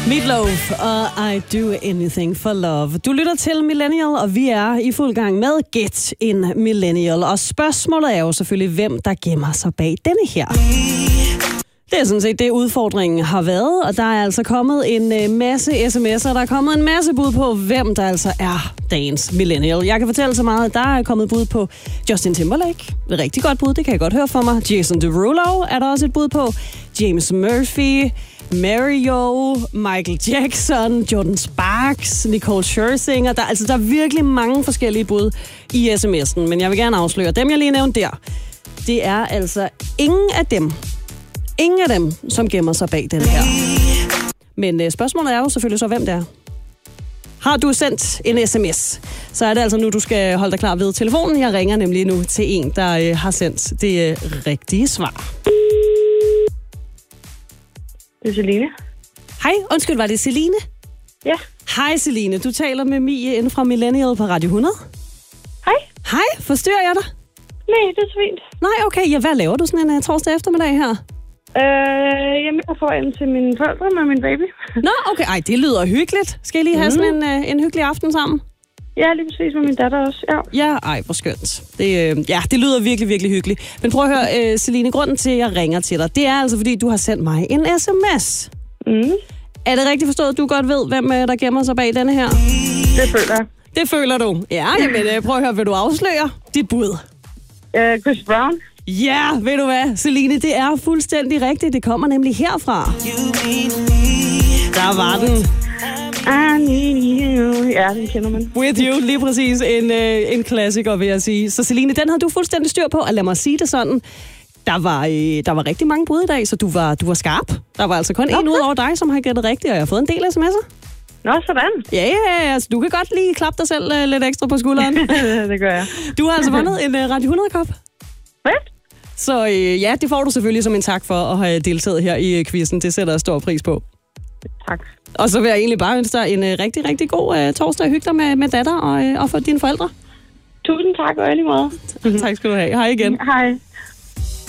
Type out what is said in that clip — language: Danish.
Meatloaf og I Do Anything for Love. Du lytter til Millennial, og vi er i fuld gang med Get en Millennial. Og spørgsmålet er jo selvfølgelig, hvem der gemmer sig bag denne her. Det er sådan set det, udfordringen har været, og der er altså kommet en masse sms'er, der er kommet en masse bud på, hvem der altså er dagens millennial. Jeg kan fortælle så meget, at der er kommet bud på Justin Timberlake. Et rigtig godt bud, det kan jeg godt høre for mig. Jason Derulo er der også et bud på. James Murphy, Mario, Michael Jackson, Jordan Sparks, Nicole Scherzinger. Der er virkelig mange forskellige bud i sms'en, men jeg vil gerne afsløre dem, jeg lige nævnte der. Det er altså ingen af dem, som gemmer sig bag den her. Men spørgsmålet er jo selvfølgelig så, hvem det er. Har du sendt en sms, så er det altså nu, du skal holde dig klar ved telefonen. Jeg ringer nemlig nu til en, der har sendt det rigtige svar. Det er Celine. Hej, undskyld, var det Celine? Ja. Hej Celine, du taler med Mie inden fra Millennial på Radio 100. Hej. Hej, forstyrrer jeg dig? Nej, det er så fint. Nej, okay, ja, hvad laver du sådan en torsdag eftermiddag her? Jamen, jeg får ind til mine forældre med min baby. Nå, okay, ej, det lyder hyggeligt. Skal I lige have sådan en hyggelig aften sammen? Ja, lige præcis med min datter også, ja. Ja, ej, hvor skønt. Det lyder virkelig, virkelig hyggeligt. Men prøv at høre, Celine, grunden til, at jeg ringer til dig, det er altså, fordi du har sendt mig en sms. Er det rigtigt forstået, at du godt ved, hvem der gemmer sig bag denne her? Det føler jeg. Det føler du? Ja, jamen, prøv at høre, vil du afsløre dit bud? Chris Brown. Ja, ved du hvad, Celine, det er fuldstændig rigtigt. Det kommer nemlig herfra. Der var den. I need you. Ja, den kender man. With You, lige præcis. En klassiker, vil jeg sige. Så Celine, den havde du fuldstændig styr på, og lad mig sige det sådan. Der var rigtig mange bud i dag, så du var skarp. Der var altså kun en ud over dig, som har gættet rigtigt, og jeg har fået en del sms'er. Nå, sådan. Ja, altså, du kan godt lige klappe dig selv lidt ekstra på skulderen. Det gør jeg. Du har altså vundet en Radio 100-kop. Hvad? Så ja, det får du selvfølgelig som en tak for at have deltaget her i quizzen. Det sætter jeg stor pris på. Tak. Og så vil jeg egentlig bare ønske dig en rigtig, rigtig god torsdag. Hygge dig med datter og for dine forældre. Tusind tak, og i lige måde. Tak skal du have. Hej igen. Hej.